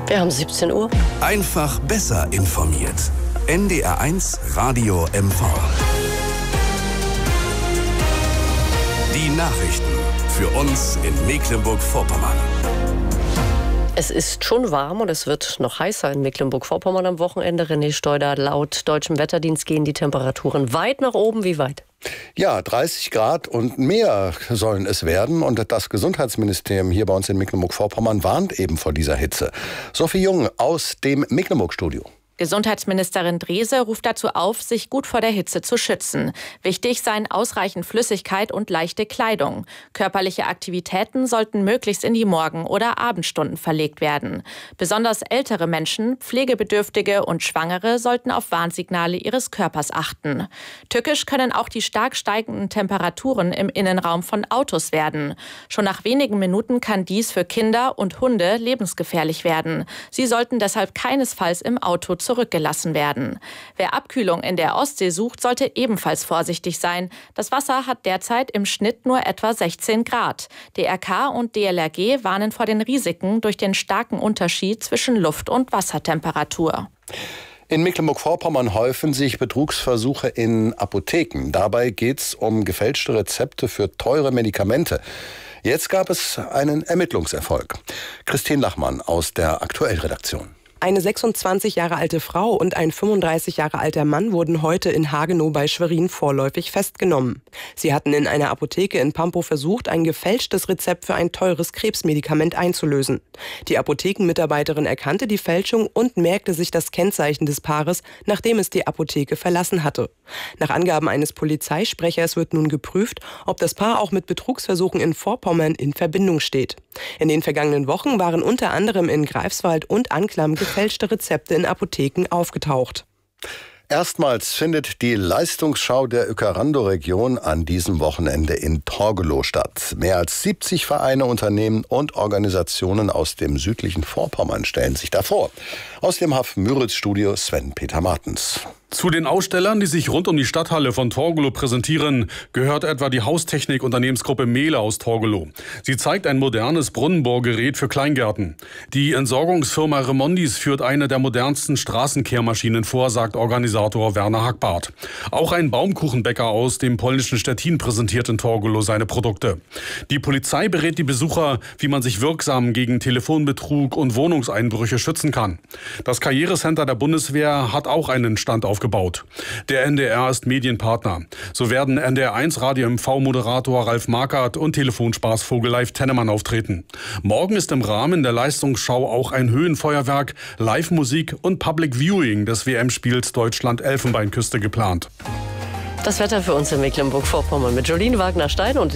Wir haben 17 Uhr. Einfach besser informiert. NDR1 Radio MV. Die Nachrichten für uns in Mecklenburg-Vorpommern. Es ist schon warm und es wird noch heißer in Mecklenburg-Vorpommern am Wochenende. René Steuder, laut deutschem Wetterdienst gehen die Temperaturen weit nach oben. Wie weit? Ja, 30 Grad und mehr sollen es werden. Und das Gesundheitsministerium hier bei uns in Mecklenburg-Vorpommern warnt eben vor dieser Hitze. Sophie Jung aus dem Mecklenburg-Studio. Gesundheitsministerin Drese ruft dazu auf, sich gut vor der Hitze zu schützen. Wichtig seien ausreichend Flüssigkeit und leichte Kleidung. Körperliche Aktivitäten sollten möglichst in die Morgen- oder Abendstunden verlegt werden. Besonders ältere Menschen, Pflegebedürftige und Schwangere sollten auf Warnsignale ihres Körpers achten. Tückisch können auch die stark steigenden Temperaturen im Innenraum von Autos werden. Schon nach wenigen Minuten kann dies für Kinder und Hunde lebensgefährlich werden. Sie sollten deshalb keinesfalls im Auto zurückgelassen werden. Wer Abkühlung in der Ostsee sucht, sollte ebenfalls vorsichtig sein. Das Wasser hat derzeit im Schnitt nur etwa 16 Grad. DRK und DLRG warnen vor den Risiken durch den starken Unterschied zwischen Luft- und Wassertemperatur. In Mecklenburg-Vorpommern häufen sich Betrugsversuche in Apotheken. Dabei geht es um gefälschte Rezepte für teure Medikamente. Jetzt gab es einen Ermittlungserfolg. Christine Lachmann aus der Aktuellredaktion. Eine 26 Jahre alte Frau und ein 35 Jahre alter Mann wurden heute in Hagenow bei Schwerin vorläufig festgenommen. Sie hatten in einer Apotheke in Pampow versucht, ein gefälschtes Rezept für ein teures Krebsmedikament einzulösen. Die Apothekenmitarbeiterin erkannte die Fälschung und merkte sich das Kennzeichen des Paares, nachdem es die Apotheke verlassen hatte. Nach Angaben eines Polizeisprechers wird nun geprüft, ob das Paar auch mit Betrugsversuchen in Vorpommern in Verbindung steht. In den vergangenen Wochen waren unter anderem in Greifswald und Anklam gefälschte Rezepte in Apotheken aufgetaucht. Erstmals findet die Leistungsschau der Öckerando-Region an diesem Wochenende in Torgelow statt. Mehr als 70 Vereine, Unternehmen und Organisationen aus dem südlichen Vorpommern stellen sich davor. Aus dem Haff-Müritz-Studio Sven-Peter Martens. Zu den Ausstellern, die sich rund um die Stadthalle von Torgelow präsentieren, gehört etwa die Haustechnik-Unternehmensgruppe Mehle aus Torgelow. Sie zeigt ein modernes Brunnenbohrgerät für Kleingärten. Die Entsorgungsfirma Remondis führt eine der modernsten Straßenkehrmaschinen vor, sagt Organisator Werner Hackbart. Auch ein Baumkuchenbäcker aus dem polnischen Stettin präsentiert in Torgelow seine Produkte. Die Polizei berät die Besucher, wie man sich wirksam gegen Telefonbetrug und Wohnungseinbrüche schützen kann. Das Karrierecenter der Bundeswehr hat auch einen Stand aufgebaut. Der NDR ist Medienpartner. So werden NDR1 Radio MV-Moderator Ralf Markert und Telefonspaßvogel Leif Tennemann auftreten. Morgen ist im Rahmen der Leistungsschau auch ein Höhenfeuerwerk, Live-Musik und Public Viewing des WM-Spiels Deutschland-Elfenbeinküste geplant. Das Wetter für uns in Mecklenburg-Vorpommern mit Jolien Wagner-Stein und